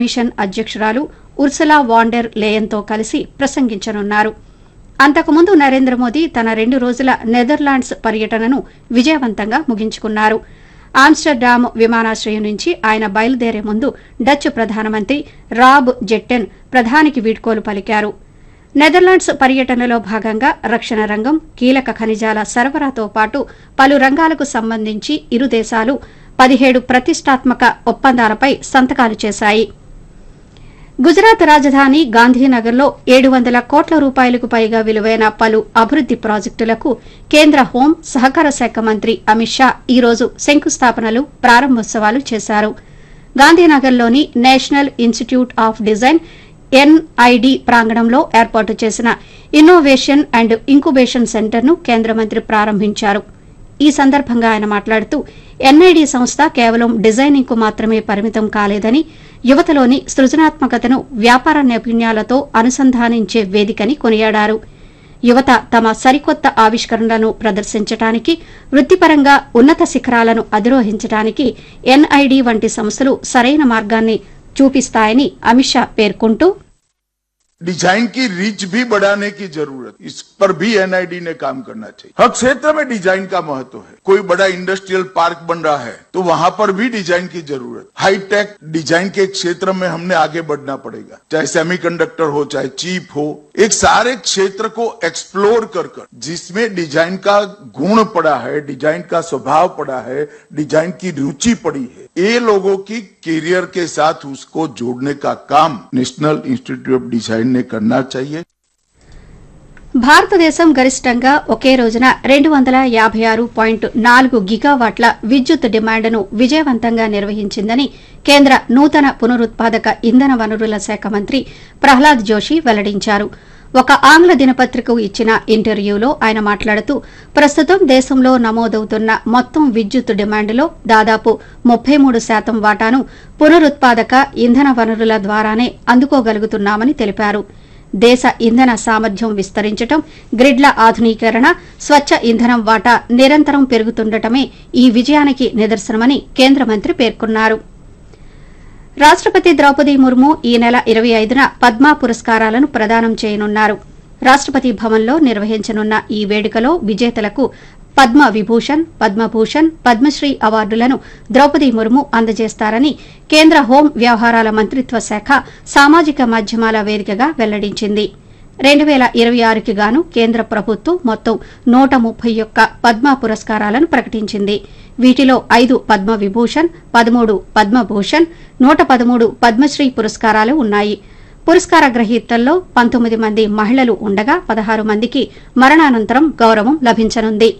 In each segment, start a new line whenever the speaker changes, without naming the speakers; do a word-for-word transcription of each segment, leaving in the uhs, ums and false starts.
Machine అధ్యక్షురాలు Ursula van der లేయన్తో కలిసి ప్రసంగించనున్నారు. అంతకుముందు నరేంద్ర మోదీ తన రెండు రోజుల నెదర్లాండ్స్ పర్యటనను విజయవంతంగా ముగించుకున్నారు. ఆమ్స్టర్డామ్ విమానాశ్రయం నుంచి ఆయన బయలుదేరే ముందు డచ్ ప్రధానమంత్రి రాబ్ జెట్టెన్ ప్రధానికి వీడ్కోలు పలికారు. నెదర్లాండ్స్ పర్యటనలో భాగంగా రక్షణ రంగం, కీలక ఖనిజాల సరఫరాతో పాటు పలు రంగాలకు సంబంధించి ఇరు దేశాలు పదిహేడు ప్రతిష్టాత్మక ఒప్పందాలపై సంతకాలు చేశాయి. గుజరాత్ రాజధాని గాంధీనగర్లో ఏడు వందల కోట్ల రూపాయలకు పైగా విలువైన పలు అభివృద్ది ప్రాజెక్టులకు కేంద్ర హోం, సహకార శాఖ మంత్రి అమిత్ షా ఈ రోజు శంకుస్థాపనలు, ప్రారంభోత్సవాలు చేశారు. గాంధీనగర్లోని national institute of design NID ప్రాంగణంలో ఏర్పాటు చేసిన ఇన్నోవేషన్ అండ్ ఇంక్యుబేషన్ సెంటర్ను కేంద్ర మంత్రి ప్రారంభించారు. ఈ సందర్భంగా ఆయన మాట్లాడుతూ ఎన్ఐడి సంస్థ కేవలం డిజైనింగ్కు మాత్రమే పరిమితం కాలేదని, యువతలోని సృజనాత్మకతను వ్యాపార నైపుణ్యాలతో అనుసంధానించే వేదికని కొనియాడారు. యువత తమ సరికొత్త ఆవిష్కరణలను ప్రదర్శించడానికి, వృత్తిపరంగా ఉన్నత శిఖరాలను అధిరోహించడానికి ఎన్ఐడి వంటి సంస్థలు సరైన మార్గాన్ని చూపిస్తాయని అమిత్ షా పేర్కొంటూ
डिजाइन की रीच भी बढ़ाने की जरूरत, इस पर भी एनआईडी ने काम करना चाहिए. हर क्षेत्र में डिजाइन का महत्व है. कोई बड़ा इंडस्ट्रियल पार्क बन रहा है तो वहां पर भी डिजाइन की जरूरत. हाईटेक डिजाइन के क्षेत्र में हमने आगे बढ़ना पड़ेगा, चाहे सेमीकंडक्टर हो, चाहे चिप हो. एक सारे क्षेत्र को एक्सप्लोर कर कर जिसमें डिजाइन का गुण पड़ा है, डिजाइन का स्वभाव पड़ा है, डिजाइन की रुचि पड़ी है, ये लोगों की करियर के साथ उसको जोड़ने का काम नेशनल इंस्टीट्यूट ऑफ डिजाइन ने करना चाहिए.
భారతదేశం గరిష్టంగా ఒకే రోజున రెండు వందల యాభై ఆరు పాయింట్ నాలుగు గిగావాట్ల విద్యుత్ డిమాండ్ను విజయవంతంగా నిర్వహించిందని కేంద్ర నూతన పునరుత్పాదక ఇంధన వనరుల శాఖ మంత్రి ప్రహ్లాద్ జోషి వెల్లడించారు. ఒక ఆంగ్ల దినపత్రికకు ఇచ్చిన ఇంటర్వ్యూలో ఆయన మాట్లాడుతూ ప్రస్తుతం దేశంలో నమోదవుతున్న మొత్తం విద్యుత్ డిమాండ్లో దాదాపు ముప్పై మూడు శాతం వాటాను పునరుత్పాదక ఇంధన వనరుల ద్వారానే అందుకోగలుగుతున్నామని తెలిపారు. దేశ ఇంధన సామర్థ్యం విస్తరించడం, గ్రిడ్ల ఆధునీకరణ, స్వచ్ఛ ఇంధనం వాటా నిరంతరం పెరుగుతుండటమే ఈ విజయానికి నిదర్శనమని కేంద్ర మంత్రి పేర్కొన్నారు. రాష్టపతి ద్రౌపది ముర్ము ఈ నెల ఇరవై ఐదున పద్మ పురస్కారాలను ప్రదానం చేయనున్నారు. రాష్టపతి భవన్లో నిర్వహించనున్న ఈ వేడుకలో విజేతలకు పద్మ విభూషణ్, పద్మభూషణ్, పద్మశ్రీ అవార్డులను ద్రౌపది ముర్ము అందజేస్తారని కేంద్ర హోం వ్యవహారాల మంత్రిత్వ శాఖ సామాజిక మాధ్యమాల వేదికగా వెల్లడించింది. రెండు పేల ఇరవై ఆరుకి గాను కేంద్ర ప్రభుత్వం మొత్తం నూట ముప్పై ఒక్క పద్మ పురస్కారాలను ప్రకటించింది. వీటిలో ఐదు పద్మ విభూషణ్, పదమూడు పద్మభూషణ్, నూట పదమూడు పద్మశ్రీ పురస్కారాలు ఉన్నాయి. పురస్కార గ్రహీతల్లో పంతొమ్మిది మంది మహిళలు ఉండగా పదహారు మందికి మరణానంతరం గౌరవం లభించనుంది.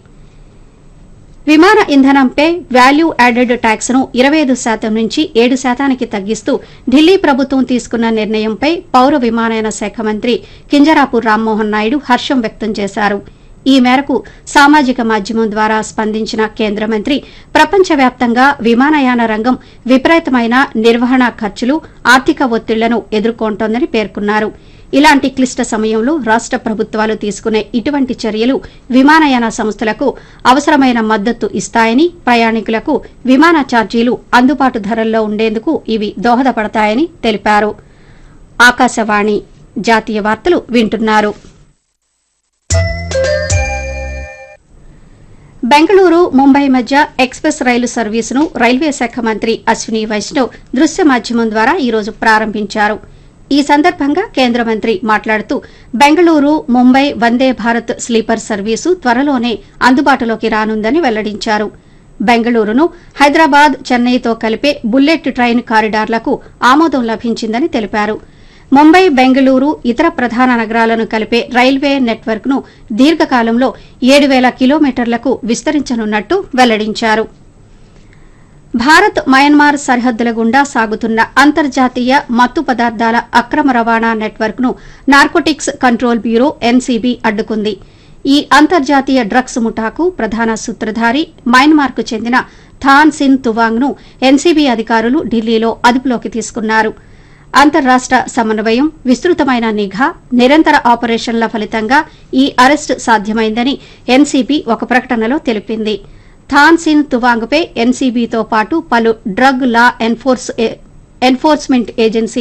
విమాన ఇంధనంపై వాల్యూ యాడెడ్ ట్యాక్స్ ను ఇరవై ఐదు శాతం నుంచి ఏడు శాతానికి తగ్గిస్తూ ఢిల్లీ ప్రభుత్వం తీసుకున్న నిర్ణయంపై పౌర విమానయాన శాఖ మంత్రి కింజరాపు రామ్మోహన్ నాయుడు హర్షం వ్యక్తం చేశారు. ఈ మేరకు సామాజిక మాధ్యమం ద్వారా స్పందించిన కేంద్ర మంత్రి ప్రపంచవ్యాప్తంగా విమానయాన రంగం విపరీతమైన నిర్వహణ ఖర్చులు, ఆర్థిక ఒత్తిళ్లను ఎదుర్కొంటోందని పేర్కొన్నారు. ఇలాంటి క్లిష్ట సమయంలో రాష్ట ప్రభుత్వాలు తీసుకునే ఇటువంటి చర్యలు విమానయాన సంస్థలకు అవసరమైన మద్దతు ఇస్తాయని, ప్రయాణికులకు విమాన ఛార్జీలు అందుబాటు ధరల్లో ఉండేందుకు ఇవి దోహదపడతాయని తెలిపారు. ఆకాశవాణి జాతీయ వార్తలు వింటున్నారు. బెంగళూరు, ముంబై మధ్య ఎక్స్ప్రెస్ రైలు సర్వీసును రైల్వే శాఖ మంత్రి అశ్విని వైష్ణవ్ దృశ్య మాధ్యమం ద్వారా ఈ రోజు ప్రారంభించారు. ఈ సందర్భంగా కేంద్ర మంత్రి మాట్లాడుతూ బెంగళూరు, ముంబై వందే భారత్ స్లీపర్ సర్వీసు త్వరలోనే అందుబాటులోకి రానుందని వెల్లడించారు. బెంగళూరును హైదరాబాద్, చెన్నైతో కలిపే బుల్లెట్ ట్రైన్ కారిడార్లకు ఆమోదం లభించిందని తెలిపారు. ముంబై, బెంగళూరు, ఇతర ప్రధాన నగరాలను కలిపే రైల్వే నెట్వర్క్ ను దీర్ఘకాలంలో ఏడు పేల కిలోమీటర్లకు విస్తరించనున్నట్టు వెల్లడించారు. భారత్, మయన్మార్ సరిహద్దుల గుండా సాగుతున్న అంతర్జాతీయ మత్తు పదార్థాల అక్రమ రవాణా నెట్వర్క్ ను నార్కోటిక్స్ కంట్రోల్ బ్యూరో ఎన్సీబీ అడ్డుకుంది. ఈ అంతర్జాతీయ డ్రగ్స్ ముఠాకు ప్రధాన సూత్రధారి మయన్మార్కు చెందిన థాన్ సిన్ తువాంగ్ ను ఎన్సీబీ అధికారులు ఢిల్లీలో అదుపులోకి తీసుకున్నారు. అంతర్రాష్ట సమన్వయం, విస్తృతమైన నిఘా, నిరంతర ఆపరేషన్ల ఫలితంగా ఈ అరెస్టు సాధ్యమైందని ఎన్సీబీ ఒక ప్రకటనలో తెలిపింది. థాన్ సిన్ తువాంగ్పై ఎన్సీబీతో పాటు పలు డ్రగ్ లా ఎన్ఫోర్స్ ఎన్ఫోర్స్మెంట్ ఏజెన్సీ